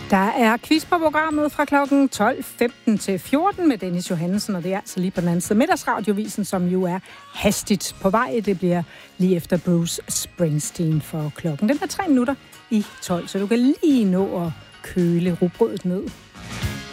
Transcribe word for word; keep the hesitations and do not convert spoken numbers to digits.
Der er quiz på programmet fra klokken tolv femten til fjorten med Dennis Johansen, og det er altså lige på den anden side middagsradiovisen, som jo er hastigt på vej. Det bliver lige efter Bruce Springsteen for klokken. Den er tre minutter i tolv, så du kan lige nå at køle rugbrødet ned.